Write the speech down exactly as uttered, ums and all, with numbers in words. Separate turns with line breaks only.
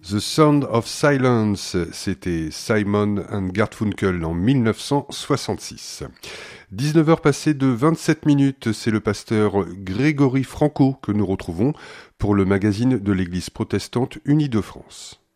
The Sound of Silence, c'était Simon and Garfunkel en dix-neuf cent soixante-six. dix-neuf heures passées de vingt-sept minutes, c'est le pasteur Grégory Franco que nous retrouvons pour le magazine de l'Église protestante unie de France.